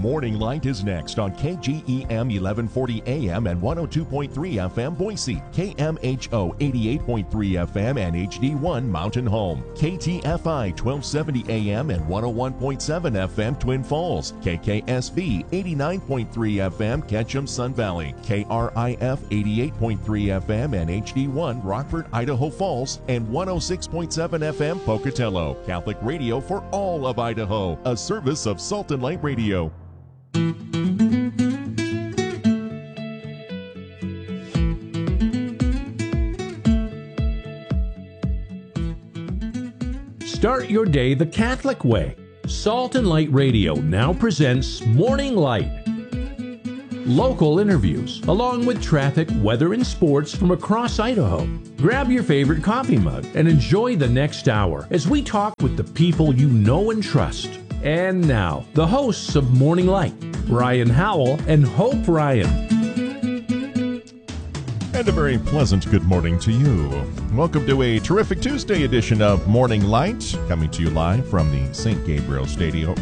Morning Light is next on KGEM 1140 AM and 102.3 FM Boise, KMHO 88.3 FM and HD1 Mountain Home, KTFI 1270 AM and 101.7 FM Twin Falls, KKSV 89.3 FM Ketchum Sun Valley, KRIF 88.3 FM and HD1 Rockford, Idaho Falls, and 106.7 FM Pocatello. Catholic radio for all of Idaho, a service of Salt and Light Radio. Start your day the Catholic way. Salt and Light Radio now presents Morning Light. Local interviews, along with traffic, weather, and sports from across Idaho. Grab your favorite coffee mug and enjoy the next hour as we talk with the people you know and trust. And now, the hosts of Morning Light, Ryan Howell and Hope Ryan. And a very pleasant good morning to you. Welcome to a terrific Tuesday edition of Morning Light, coming to you live from the St. Gabriel Stadium.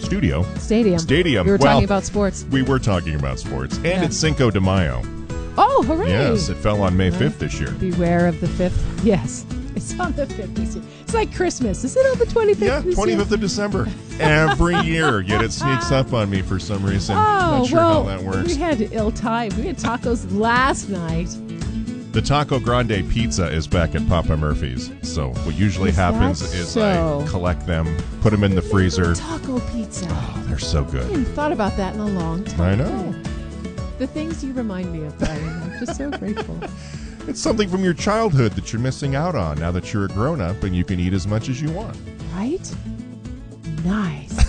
We were talking about sports. We were talking about sports. And it's Cinco de Mayo. Oh, hooray! Yes, it fell on May 5th this year. Beware of the 5th. Yes, it's on the 5th this year. It's like Christmas. Is it on the 25th Yeah, this 25th year? of December. Every year, yet it sneaks up on me for some reason. Not sure how that works. We had ill time. We had tacos last night. The Taco Grande pizza is back at Papa Murphy's. So what usually happens is I collect them, put them in the freezer. Taco pizza. Oh, they're so good. I haven't thought about that in a long time. I know. The things you remind me of, Brian. I'm just so grateful. It's something from your childhood that you're missing out on now that you're a grown-up and you can eat as much as you want. Right? Nice.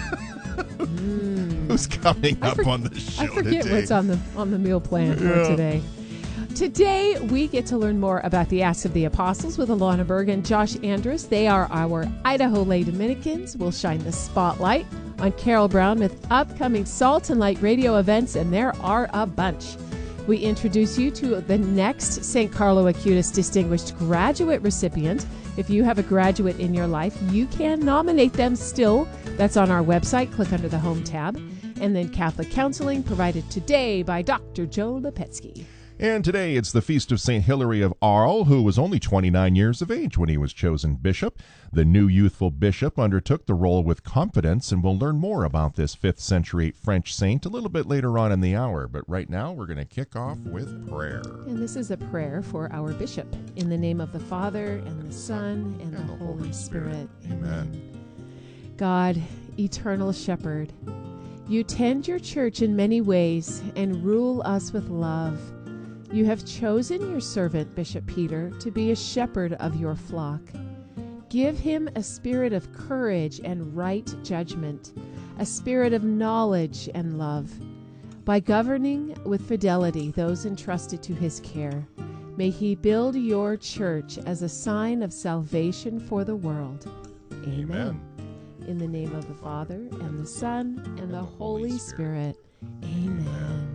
Who's coming up on the show I forget today? what's on the meal plan for today. Today, we get to learn more about the Acts of the Apostles with Alana Berg and Josh Andrus. They are our Idaho Lay Dominicans. We'll shine the spotlight on Carol Brown with upcoming Salt and Light radio events, and there are a bunch. We introduce you to the next St. Carlo Acutis Distinguished Graduate recipient. If you have a graduate in your life, you can nominate them still. That's on our website. Click under the Home tab. And then Catholic counseling provided today by Dr. Joe Lepetsky. And today it's the feast of St. Hilary of Arles, who was only 29 years of age when he was chosen bishop. The new youthful bishop undertook the role with confidence, and we'll learn more about this 5th century French saint a little bit later on in the hour. But right now we're going to kick off with prayer. And this is a prayer for our bishop. In the name of the Father, and the Son, and the Holy Spirit. Amen. God, eternal shepherd, you tend your church in many ways and rule us with love. You have chosen your servant, Bishop Peter, to be a shepherd of your flock. Give him a spirit of courage and right judgment, a spirit of knowledge and love. By governing with fidelity those entrusted to his care, may he build your church as a sign of salvation for the world. Amen. In the name of the Father, and the Son, and the Holy Spirit. Amen.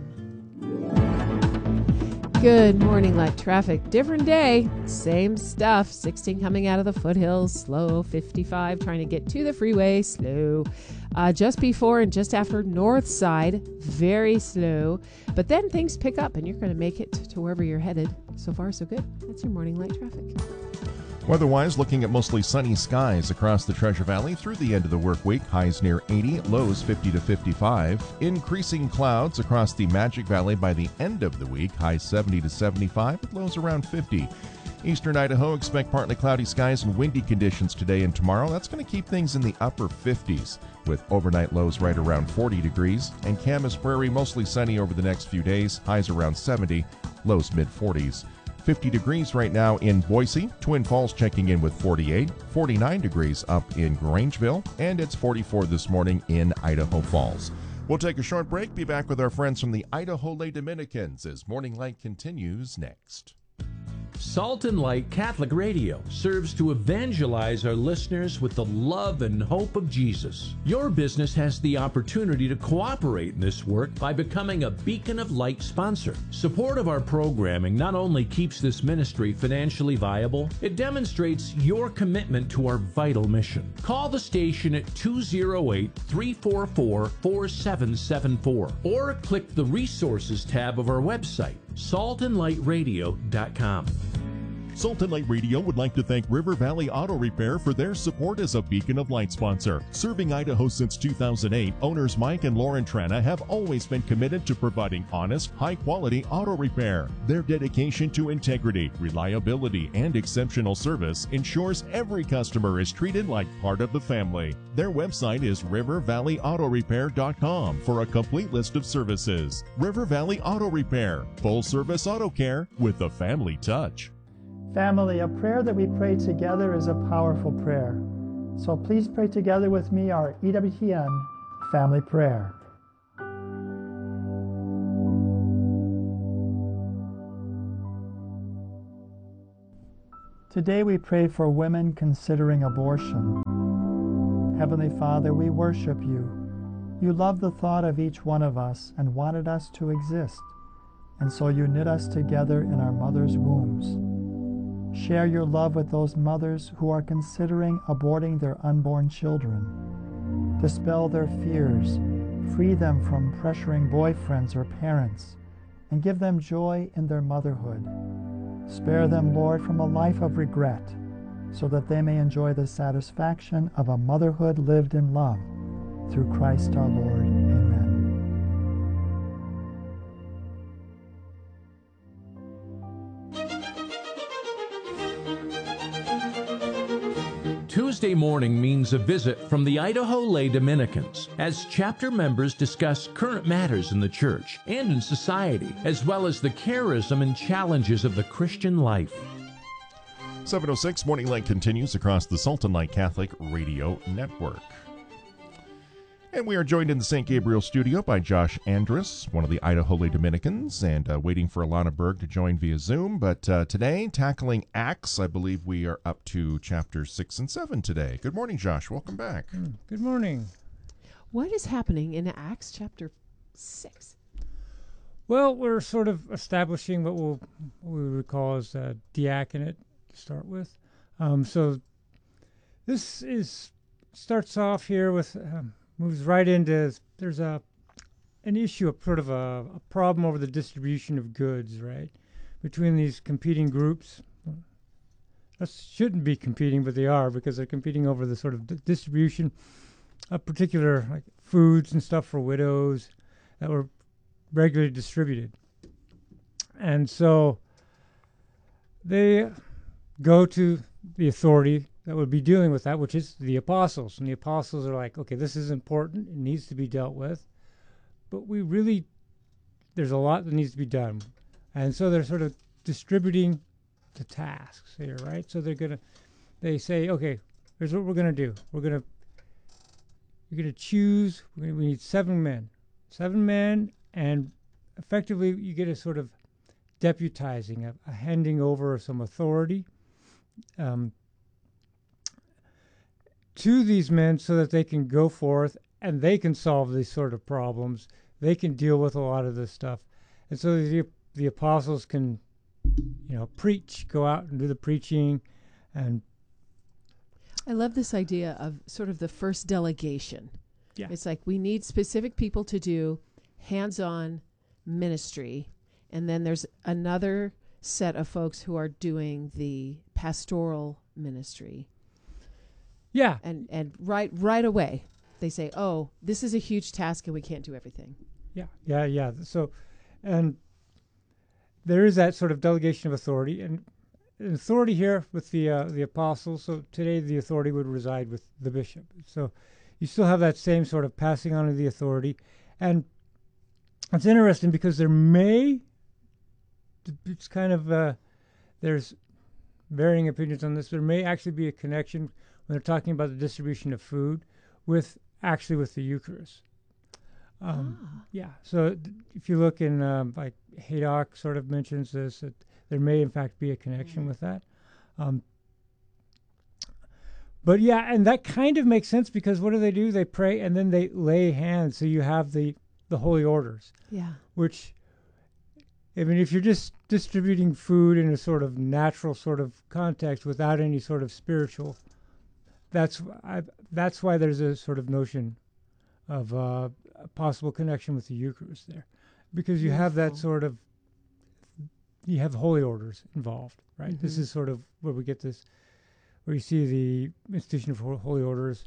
Good morning, light traffic. Different day, same stuff. 16 coming out of the foothills, slow. 55 trying to get to the freeway, slow. Just before and just after North Side, very slow. But then things pick up and you're going to make it to wherever you're headed. So far, so good. That's your morning light traffic. Weather-wise, looking at mostly sunny skies across the Treasure Valley through the end of the work week. Highs near 80, lows 50 to 55. Increasing clouds across the Magic Valley by the end of the week. Highs 70 to 75, with lows around 50. Eastern Idaho, expect partly cloudy skies and windy conditions today and tomorrow. That's going to keep things in the upper 50s, with overnight lows right around 40 degrees. And Camas Prairie, mostly sunny over the next few days. Highs around 70, lows mid-40s. 50 degrees right now in Boise. Twin Falls checking in with 48. 49 degrees up in Grangeville. And it's 44 this morning in Idaho Falls. We'll take a short break. Be back with our friends from the Idaho Lay Dominicans as Morning Light continues next. Salt and Light Catholic Radio serves to evangelize our listeners with the love and hope of Jesus. Your business has the opportunity to cooperate in this work by becoming a Beacon of Light sponsor. Support of our programming not only keeps this ministry financially viable, it demonstrates your commitment to our vital mission. Call the station at 208-344-4774 or click the Resources tab of our website, saltandlightradio.com. Salt and Light Radio would like to thank River Valley Auto Repair for their support as a Beacon of Light sponsor. Serving Idaho since 2008, owners Mike and Lauren Trana have always been committed to providing honest, high-quality auto repair. Their dedication to integrity, reliability, and exceptional service ensures every customer is treated like part of the family. Their website is rivervalleyautorepair.com for a complete list of services. River Valley Auto Repair, full-service auto care with a family touch. Family, a prayer that we pray together is a powerful prayer. So please pray together with me our EWTN family prayer. Today we pray for women considering abortion. Heavenly Father, we worship you. You love the thought of each one of us and wanted us to exist, and so you knit us together in our mother's wombs. Share your love with those mothers who are considering aborting their unborn children. Dispel their fears, free them from pressuring boyfriends or parents, and give them joy in their motherhood. Spare them, Lord, from a life of regret, so that they may enjoy the satisfaction of a motherhood lived in love. Through Christ our Lord. Amen. Tuesday morning means a visit from the Idaho Lay Dominicans as chapter members discuss current matters in the church and in society, as well as the charism and challenges of the Christian life. 706 Morning Light continues across the Salt and Light Catholic Radio Network. And we are joined in the St. Gabriel studio by Josh Andrus, one of the Idaho Lay Dominicans, and waiting for Alana Berg to join via Zoom. But today, tackling Acts, I believe we are up to chapters 6 and 7 today. Good morning, Josh. Welcome back. Good morning. What is happening in Acts chapter 6? Well, we're sort of establishing what we would call as a diaconate to start with. So this starts off here with... moves right into, there's an issue, a problem over the distribution of goods, right, between these competing groups. That shouldn't be competing, but they are, because they're competing over the sort of distribution of particular like foods and stuff for widows that were regularly distributed. And so they go to the authority that would be dealing with that, which is the apostles. And the apostles are like, okay, this is important. It needs to be dealt with. But there's a lot that needs to be done. And so they're sort of distributing the tasks here, right? So they say, okay, here's what we're going to do. You're going to choose, we need 7 men. 7 men, and effectively you get a sort of deputizing, a handing over of some authority to these men so that they can go forth and they can solve these sort of problems. They can deal with a lot of this stuff. And so the apostles can, preach, go out and do the preaching. And I love this idea of sort of the first delegation. Yeah. It's like we need specific people to do hands-on ministry. And then there's another set of folks who are doing the pastoral ministry. Yeah. And right away, they say, oh, this is a huge task and we can't do everything. Yeah. So, and there is that sort of delegation of authority. And authority here with the apostles. So today the authority would reside with the bishop. So you still have that same sort of passing on of the authority. And it's interesting because it's kind of, there's varying opinions on this. There may actually be a connection when they're talking about the distribution of food with the Eucharist. Yeah. So if you look in, like Haydock sort of mentions this, that there may in fact be a connection with that. But yeah, and that kind of makes sense because what do? They pray and then they lay hands. So you have the holy orders. Yeah. Which, I mean, if you're just distributing food in a sort of natural sort of context without any sort of spiritual, that's why there's a sort of notion of a possible connection with the Eucharist there, because you have that sort of, you have holy orders involved, right? Mm-hmm. This is sort of where we get this, where you see the institution of holy orders.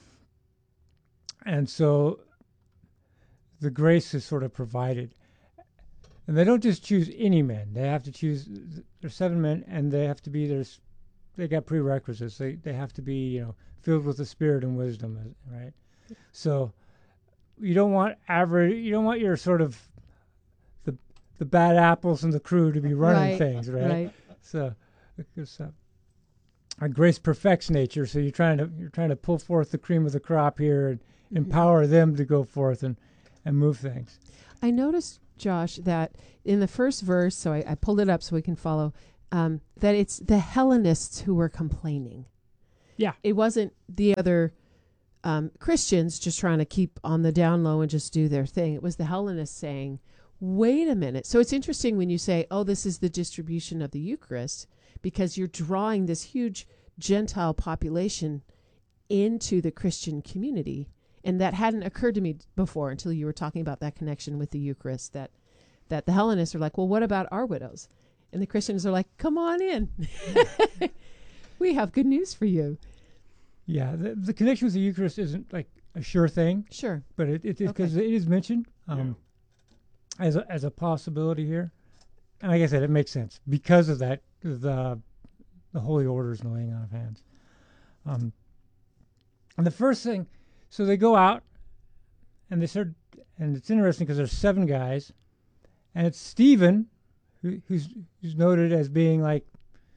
And so the grace is sort of provided. And they don't just choose any men. They have to choose, there's 7 men, and they have to be, they got prerequisites. They have to be, filled with the Spirit and wisdom, right? So you don't want your sort of, the bad apples in the crew to be running things, right? So because grace perfects nature, so you're trying to pull forth the cream of the crop here and empower them to go forth and move things. I noticed, Josh, that in the first verse, so I pulled it up so we can follow, that it's the Hellenists who were complaining. Yeah. It wasn't the other Christians just trying to keep on the down low and just do their thing. It was the Hellenists saying, wait a minute. So it's interesting when you say, oh, this is the distribution of the Eucharist, because you're drawing this huge Gentile population into the Christian community. And that hadn't occurred to me before until you were talking about that connection with the Eucharist, that the Hellenists are like, well, what about our widows? And the Christians are like, come on in. We have good news for you. Yeah, the connection with the Eucharist isn't like a sure thing. Sure. But it because it is mentioned as a possibility here. And like I said, it makes sense because of that, the holy orders and the laying on of hands. And the first thing, so they go out and they start, and it's interesting because there's 7 guys, and it's Stephen who's noted as being like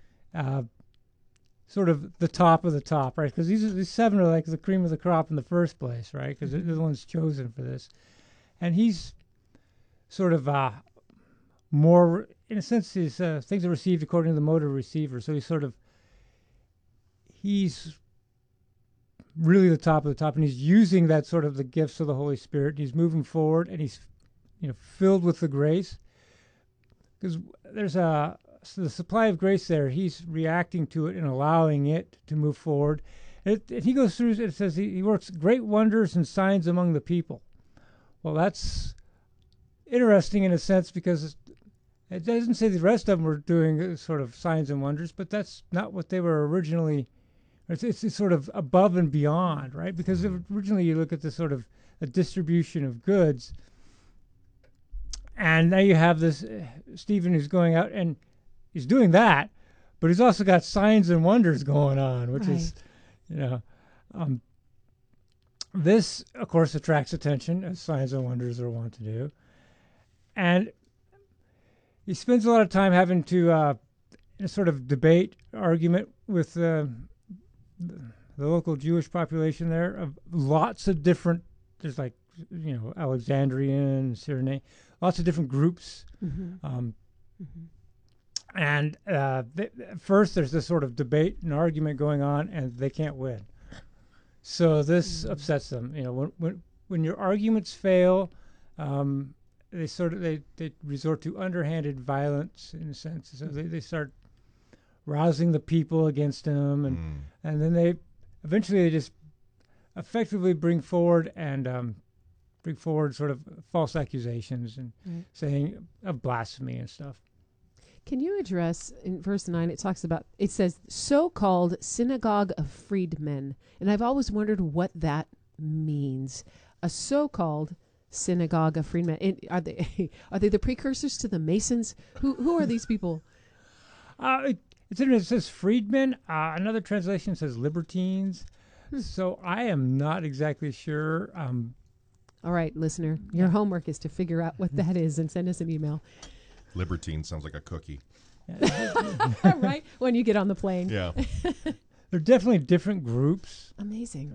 sort of the top of the top, right? Because these 7 are like the cream of the crop in the first place, right? Because they're the ones chosen for this, and he's sort of more, in a sense, his things are received according to the mode of receiver. So he's really the top of the top, and he's using that sort of the gifts of the Holy Spirit. He's moving forward, and he's filled with the grace, because there's the supply of grace there. He's reacting to it and allowing it to move forward. And he goes through. It says he works great wonders and signs among the people. Well, that's interesting in a sense, because it doesn't say the rest of them were doing sort of signs and wonders, but that's not what they were originally. It's sort of above and beyond, right? Because originally you look at the sort of a distribution of goods, and now you have this Stephen who's going out and he's doing that, but he's also got signs and wonders going on, which is, this of course attracts attention, as signs and wonders are wont to do, and he spends a lot of time having to in a sort of debate argument with the local Jewish population there, of lots of different, there's like, Alexandrian, Cyrenaic, lots of different groups. And first there's this sort of debate and argument going on, and they can't win. So this upsets them. When your arguments fail, they resort to underhanded violence, in a sense. So they start rousing the people against him, and then they eventually just effectively bring forward sort of false accusations and saying of blasphemy and stuff. Can you address in verse 9? It says so-called synagogue of freedmen, and I've always wondered what that means. A so-called synagogue of freedmen. Are they the precursors to the Masons? Who are these people? It's interesting. It says freedmen. Another translation says libertines. So I am not exactly sure. All right, listener, your homework is to figure out what that is and send us an email. Libertine sounds like a cookie. Right? When you get on the plane. Yeah. They're definitely different groups. Amazing.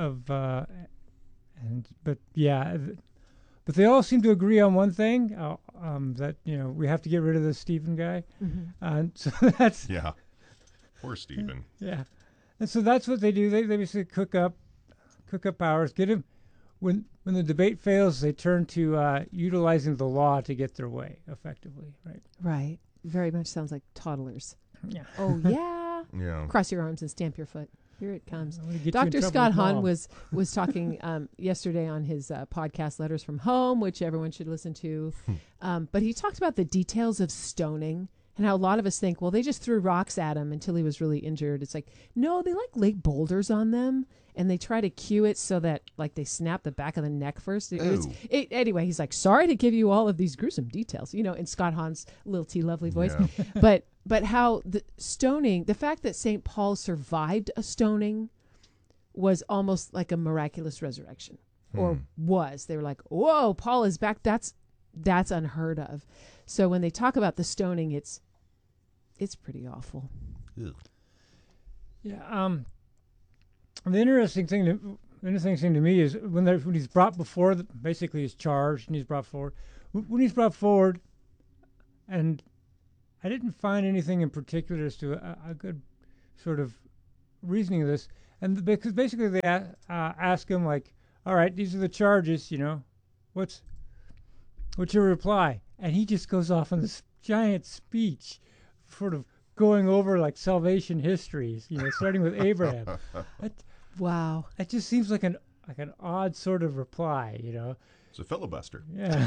But they all seem to agree on one thing. that we have to get rid of this Stephen guy, and so that's Yeah. Poor Stephen. yeah, and so that's what they do. They basically cook up powers, get him. When the debate fails, they turn to utilizing the law to get their way effectively, right? Right. Very much sounds like toddlers. Yeah. Oh, yeah. Yeah. Cross your arms and stamp your foot. Here it comes. I'm gonna get you in Dr. trouble Scott with Hahn Mom. was talking yesterday on his podcast, Letters from Home, which everyone should listen to. But he talked about the details of stoning and how a lot of us think, well, they just threw rocks at him until he was really injured. It's like, no, they lay boulders on them, and they try to cue it so that they snap the back of the neck first. Anyway, he's like, sorry to give you all of these gruesome details, in Scott Hahn's lilty, lovely voice. Yeah. But how the stoning, the fact that St. Paul survived a stoning was almost like a miraculous resurrection, or was. They were like, whoa, Paul is back. That's unheard of. So when they talk about the stoning, it's pretty awful. Ew. Yeah. The interesting thing to me is when he's brought before, basically he's charged and he's brought forward. When he's brought forward, and I didn't find anything in particular as to a good sort of reasoning of this, and because basically they ask him all right, these are the charges, what's your reply? And he just goes off on this giant speech, sort of going over salvation histories, starting with Abraham. Wow. It just seems like an odd sort of reply, It's a filibuster. Yeah.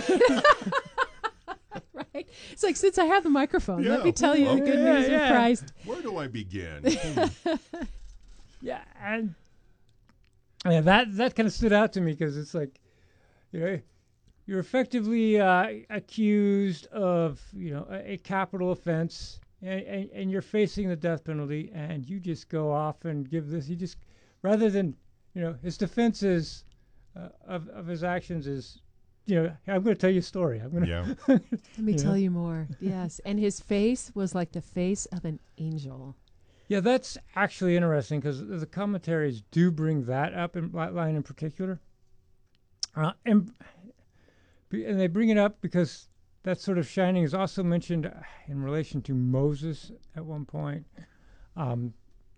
Right? It's like, since I have the microphone, let me Yeah. tell you the good news of Christ. Where do I begin? Yeah, and that kind of stood out to me because it's like, you're effectively accused of a capital offense, and you're facing the death penalty, and you just go off and give this. You just, rather than his defense is of his actions is, I'm going to tell you a story. Yeah. Let me tell you more. Yes. And his face was like the face of an angel. Yeah, that's actually interesting because the commentaries do bring that up in that line in particular. And they bring it up because that sort of shining is also mentioned in relation to Moses at one point. And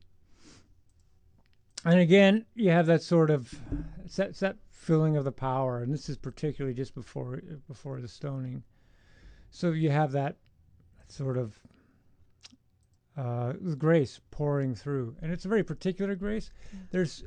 again, you have that sort of that filling of the power, and this is particularly just before the stoning. So you have that sort of grace pouring through, and it's a very particular grace. There's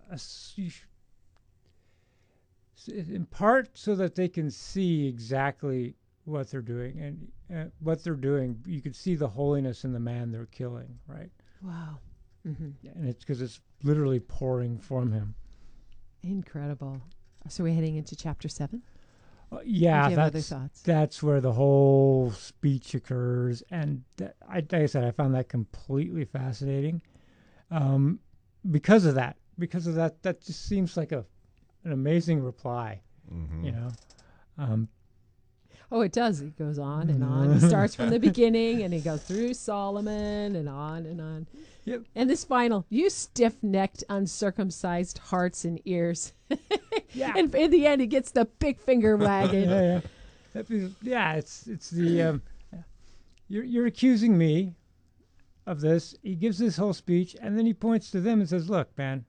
in part so that they can see exactly what they're doing, and what they're doing. You can see the holiness in the man they're killing, right? Wow. Mm-hmm. And it's because it's literally pouring from him. Incredible. So we're heading into chapter 7? Yeah, do you have other thoughts? That's where the whole speech occurs, and like I said, I found that completely fascinating. Because of that, that just seems like an amazing reply. Mm-hmm. Oh, it does. He goes on and on. He starts from the beginning, and he goes through Solomon and on and on. Yep. And this final, you stiff-necked, uncircumcised hearts and ears. Yeah. And in the end, he gets the big finger wagging. It's the you're accusing me of this. He gives this whole speech, and then he points to them and says, "Look, man,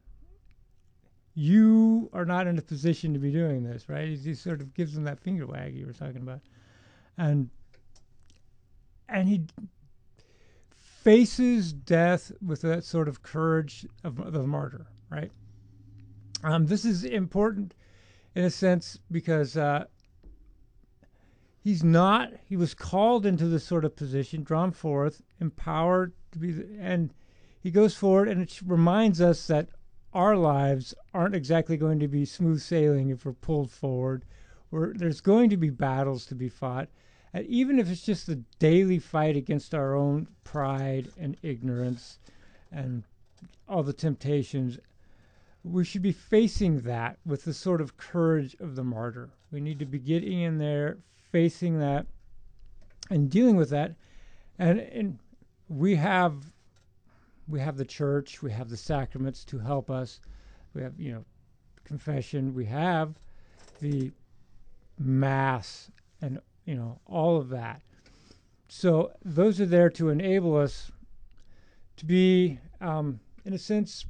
you are not in a position to be doing this, right?" He sort of gives them that finger wag you were talking about, and he faces death with that sort of courage of the martyr, right? This is important in a sense because he was called into this sort of position, drawn forth, empowered to be, and he goes forward, and it reminds us that our lives aren't exactly going to be smooth sailing if we're pulled forward. There's going to be battles to be fought. And even if it's just the daily fight against our own pride and ignorance and all the temptations, we should be facing that with the sort of courage of the martyr. We need to be getting in there, facing that, and dealing with that. And we have the church, we have the sacraments to help us. We have, confession. We have the Mass, and all of that. So those are there to enable us to be, in a sense,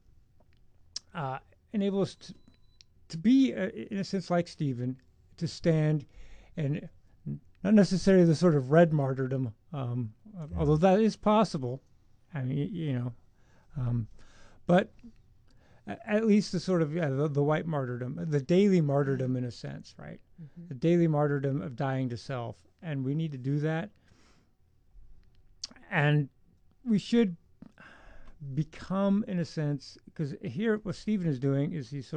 enable us to be, in a sense, like Stephen, to stand, and not necessarily the sort of red martyrdom, although that is possible. I mean, but at least the sort of the white martyrdom, the daily martyrdom, in a sense, right? Mm-hmm. The daily martyrdom of dying to self, and we need to do that. And we should become, in a sense, because here what Stephen is doing is he's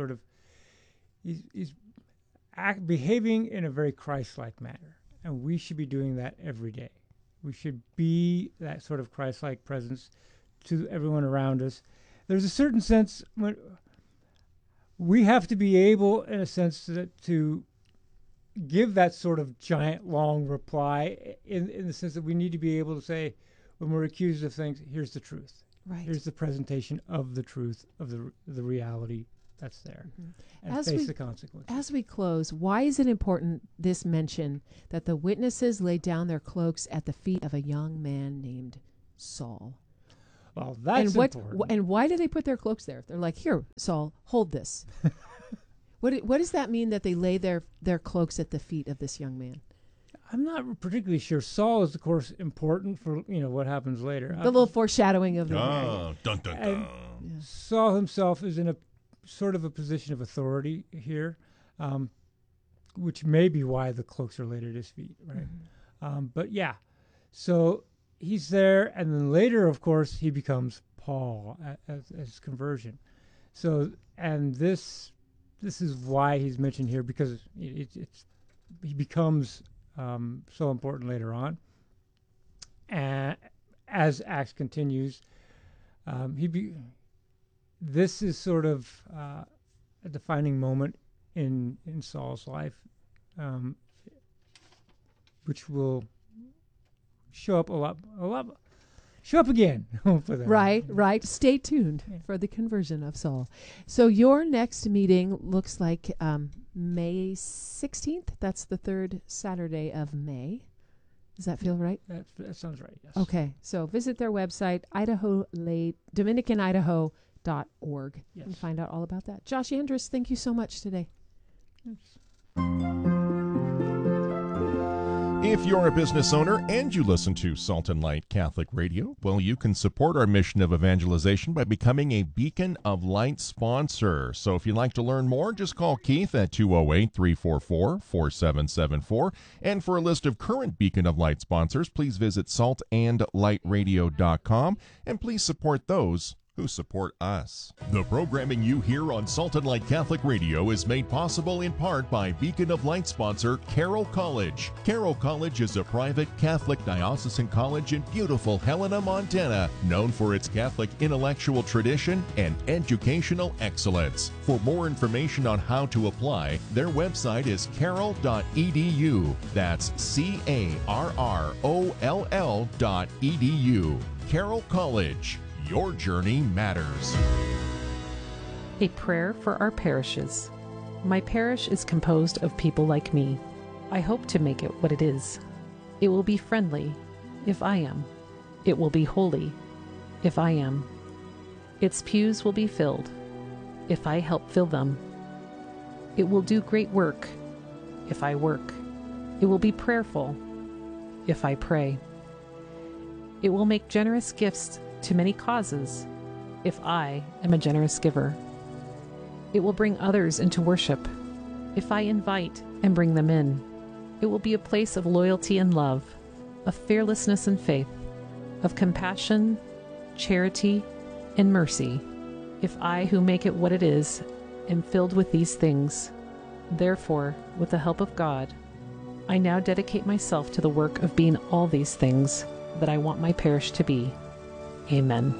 behaving in a very Christ-like manner, and we should be doing that every day. We should be that sort of Christ-like presence to everyone around us. There's a certain sense when we have to be able, in a sense, to give that sort of giant, long reply in the sense that we need to be able to say, when we're accused of things, here's the truth. Right. Here's the presentation of the truth, of the reality that's there, and face the consequences. As we close, why is it important, this mention, that the witnesses laid down their cloaks at the feet of a young man named Saul? Well, that's important. And why did they put their cloaks there? They're like, here, Saul, hold this. What does that mean, that they lay their cloaks at the feet of this young man? I'm not particularly sure. Saul is, of course, important for what happens later. The little foreshadowing of the dun, dun, dun. Saul himself is in a sort of a position of authority here, which may be why the cloaks are laid at his feet, right? Mm-hmm. But yeah, so he's there, and then later, of course, he becomes Paul as conversion. So, and this is why he's mentioned here, because he becomes so important later on. And as Acts continues, this is sort of a defining moment in Saul's life, which will show up show up again. Right. Stay tuned for the conversion of Saul. So your next meeting looks like May 16th. That's the third Saturday of May. Does that feel right? That sounds right, yes. Okay. So visit their website, Dominicanidaho.org, and find out all about that. Josh Andrus, thank you so much today. Yes. If you're a business owner and you listen to Salt and Light Catholic Radio, well, you can support our mission of evangelization by becoming a Beacon of Light sponsor. So if you'd like to learn more, just call Keith at 208-344-4774. And for a list of current Beacon of Light sponsors, please visit saltandlightradio.com, and please support those who support us. The programming you hear on Salt and Light Catholic Radio is made possible in part by Beacon of Light sponsor Carroll College. Carroll College is a private Catholic diocesan college in beautiful Helena, Montana, known for its Catholic intellectual tradition and educational excellence. For more information on how to apply, their website is carroll.edu. That's CARROLL.edu. Carroll College. Your journey matters. A prayer for our parishes. My parish is composed of people like me. I hope to make it what it is. It will be friendly, if I am. It will be holy, if I am. Its pews will be filled, if I help fill them. It will do great work, if I work. It will be prayerful, if I pray. It will make generous gifts to many causes, if I am a generous giver. It will bring others into worship, if I invite and bring them in. It will be a place of loyalty and love, of fearlessness and faith, of compassion, charity, and mercy, if I, who make it what it is, am filled with these things. Therefore, with the help of God, I now dedicate myself to the work of being all these things that I want my parish to be. Amen.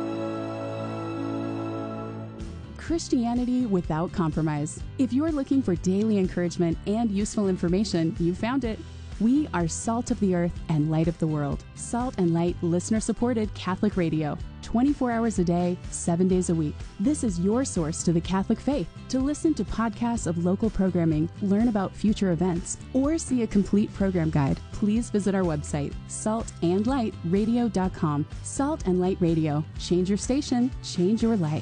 Christianity without compromise. If you're looking for daily encouragement and useful information, you found it. We are Salt of the Earth and Light of the World. Salt and Light, listener-supported Catholic radio. 24 hours a day, 7 days a week. This is your source to the Catholic faith. To listen to podcasts of local programming, learn about future events, or see a complete program guide, please visit our website, saltandlightradio.com. Salt and Light Radio. Change your station, change your life.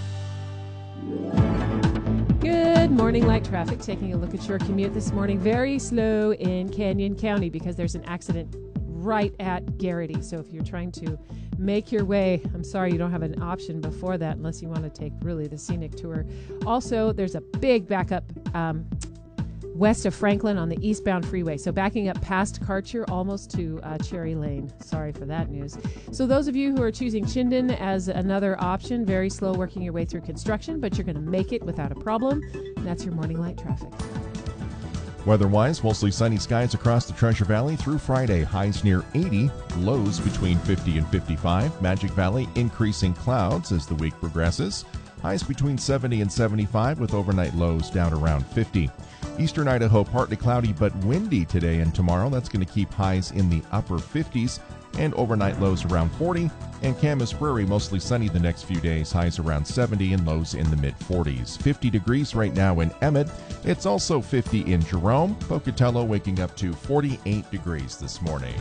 Good morning, light traffic. Taking a look at your commute this morning. Very slow in Canyon County because there's an accident right at Garrity. So if you're trying to make your way, I'm sorry you don't have an option before that unless you want to take really the scenic tour. Also, there's a big backup west of Franklin on the eastbound freeway. So backing up past Karcher almost to Cherry Lane. Sorry for that news. So those of you who are choosing Chinden as another option, very slow working your way through construction, but you're going to make it without a problem. And that's your morning light traffic. Weather-wise, mostly sunny skies across the Treasure Valley through Friday. Highs near 80, lows between 50 and 55. Magic Valley increasing clouds as the week progresses. Highs between 70 and 75 with overnight lows down around 50. Eastern Idaho, partly cloudy but windy today and tomorrow. That's going to keep highs in the upper 50s and overnight lows around 40. And Camas Prairie, mostly sunny the next few days. Highs around 70 and lows in the mid-40s. 50 degrees right now in Emmett. It's also 50 in Jerome. Pocatello waking up to 48 degrees this morning.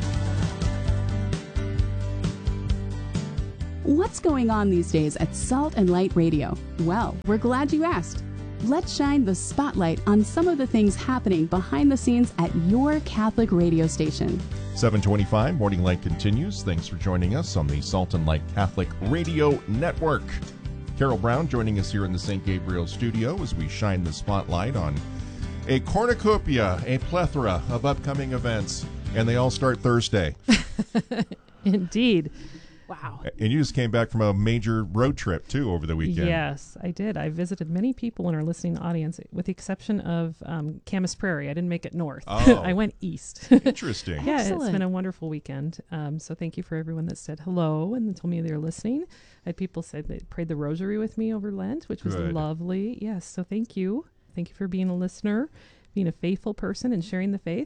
What's going on these days at Salt and Light Radio? Well, we're glad you asked. Let's shine the spotlight on some of the things happening behind the scenes at your Catholic radio station. 7:25, Morning Light continues. Thanks for joining us on the Salt and Light Catholic Radio Network. Carol Brown joining us here in the St. Gabriel studio as we shine the spotlight on a cornucopia, a plethora of upcoming events, and they all start Thursday. Indeed. Wow. And you just came back from a major road trip, too, over the weekend. Yes, I did. I visited many people in our listening audience, with the exception of Camas Prairie. I didn't make it north. Oh. I went east. Interesting. Yeah, Excellent. it's been a wonderful weekend. So thank you for everyone that said hello and told me they were listening. I had people say they prayed the rosary with me over Lent, which was Good. lovely. Yes, so thank you. Thank you for being a listener, being a faithful person, and sharing the faith.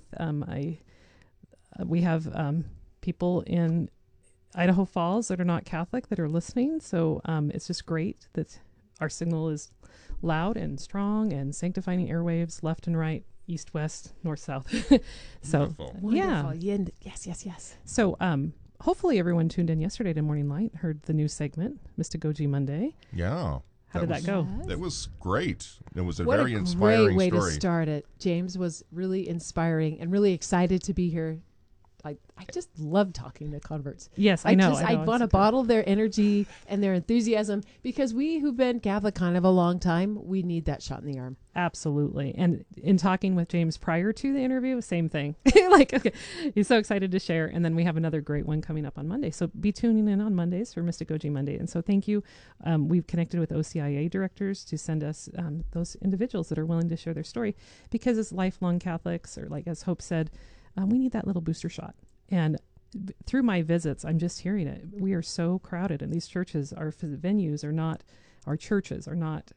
We have people in Idaho Falls that are not Catholic that are listening. So it's just great that our signal is loud and strong and sanctifying airwaves left and right, east, west, north, south. So Wonderful. yeah. Wonderful. Yes. So hopefully everyone tuned in yesterday to Morning Light, heard the new segment, Mystagogy Monday. Yeah. How did that go? That was great. It was a What very a inspiring great way story. to start it. James was really inspiring and really excited to be here. I just love talking to converts. Yes, I know. I want to bottle their energy and their enthusiasm because we who've been Catholic kind of a long time, we need that shot in the arm. Absolutely. And in talking with James prior to the interview, same thing. Like, okay, he's so excited to share. And then we have another great one coming up on Monday. So be tuning in on Mondays for Mystagogy Monday. And so thank you. We've connected with OCIA directors to send us those individuals that are willing to share their story, because as lifelong Catholics, or like as Hope said, we need that little booster shot. And through my visits, I'm just hearing it. We are so crowded, and these churches, our venues are not, our churches are not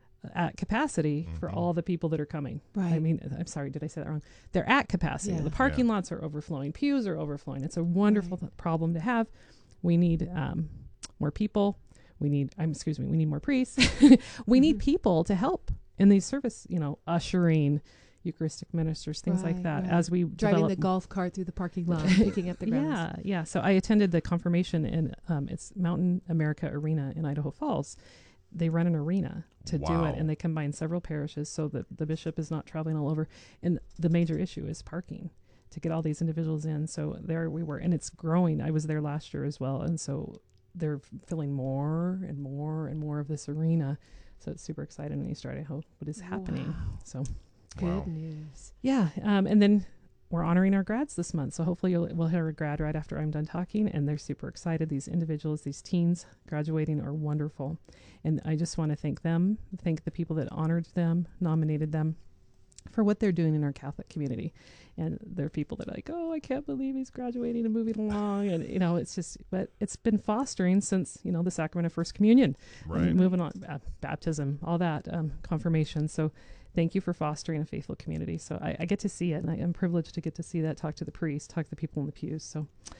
at capacity for all the people that are coming. Right. I mean, I'm sorry, did I say that wrong? They're at capacity. Yeah. The parking lots are overflowing. Pews are overflowing. It's a wonderful problem to have. We need more people. We need more priests. We need people to help in these service, ushering, Eucharistic ministers, things like that. Right. As we Driving develop the golf cart through the parking lot, picking up the grounds. Yeah. So I attended the confirmation in it's Mountain America Arena in Idaho Falls. They run an arena to do it, and they combine several parishes so that the bishop is not traveling all over. And the major issue is parking to get all these individuals in. So there we were, and it's growing. I was there last year as well, and so they're filling more and more and more of this arena. So it's super exciting in East Idaho what is happening. Wow. So Good news. yeah, and then we're honoring our grads this month. So hopefully we'll hear a grad right after I'm done talking, and they're super excited. These individuals, these teens graduating are wonderful. And I just want to thank them, thank the people that honored them, nominated them for what they're doing in our Catholic community. And there are people that are like, oh, I can't believe he's graduating and moving along. And, it's just, but it's been fostering since, the sacrament of First Communion. Right. And moving on, baptism, all that, confirmation. So thank you for fostering a faithful community. So I get to see it, and I am privileged to get to see that, talk to the priest, talk to the people in the pews. So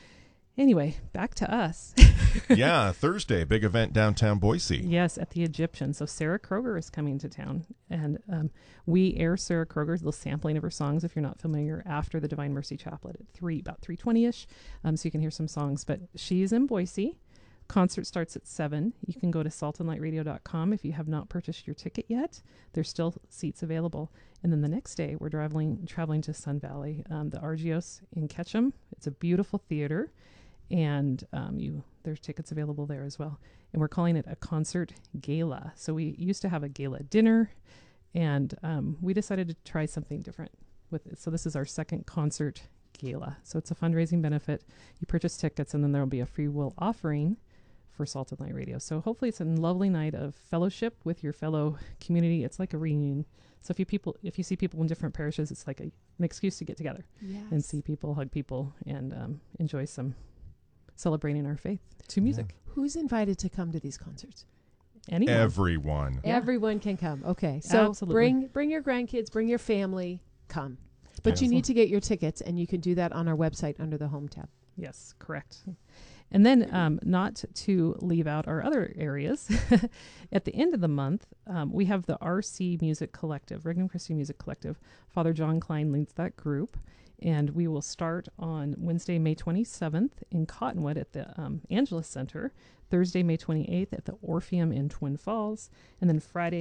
Anyway, back to us. Yeah, Thursday, big event downtown Boise. Yes, at the Egyptian. So Sarah Kroger is coming to town, and we air Sarah Kroger's little sampling of her songs, if you're not familiar, after the Divine Mercy Chaplet at about 3:20ish, so you can hear some songs. But she's in Boise. Concert starts at 7. You can go to saltandlightradio.com if you have not purchased your ticket yet. There's still seats available. And then the next day, we're traveling to Sun Valley, the Argios in Ketchum. It's a beautiful theater, and there's tickets available there as well. And we're calling it a concert gala. So we used to have a gala dinner, and we decided to try something different with it. So this is our second concert gala. So it's a fundraising benefit. You purchase tickets, and then there will be a free will offering for Salt and Light Radio. So hopefully it's a lovely night of fellowship with your fellow community. It's like a reunion. So if you see people in different parishes, it's like an excuse to get together and see people, hug people, and enjoy some celebrating our faith to music. Who's invited to come to these concerts? Anyone. Everyone. Yeah. Everyone can come. Okay. So Absolutely. bring your grandkids, bring your family, come. But you Absolutely. need to get your tickets, and you can do that on our website under the Home tab. Yes, correct. And then not to leave out our other areas, at the end of the month, we have the RC Music Collective, Regnum Christi Music Collective. Father John Klein leads that group, and we will start on Wednesday, May 27th in Cottonwood at the Angelus Center, Thursday, May 28th at the Orpheum in Twin Falls, and then Friday,